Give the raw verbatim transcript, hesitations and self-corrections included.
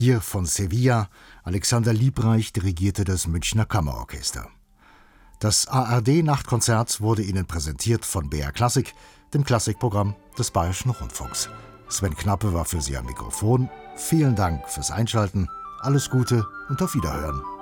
Hier von Sevilla, Alexander Liebreich dirigierte das Münchner Kammerorchester. Das A R D-Nachtkonzert wurde Ihnen präsentiert von B R Klassik, dem Klassikprogramm des Bayerischen Rundfunks. Sven Knappe war für Sie am Mikrofon. Vielen Dank fürs Einschalten, alles Gute und auf Wiederhören.